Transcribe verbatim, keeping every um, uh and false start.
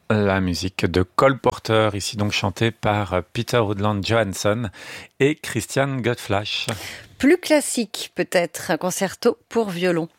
La musique de Cole Porter, ici donc chantée par Peter Woodland Johansson et Christian Godflash. Plus classique peut-être, un concerto pour violon.